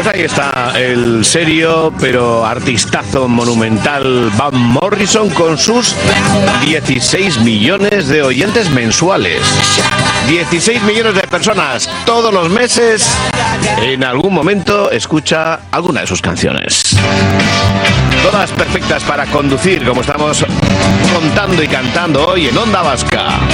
Pues ahí está el serio pero artistazo monumental Van Morrison con sus 16 millones de oyentes mensuales. 16 millones de personas todos los meses en algún momento escucha alguna de sus canciones. Todas perfectas para conducir, como estamos contando y cantando hoy en Onda Vasca.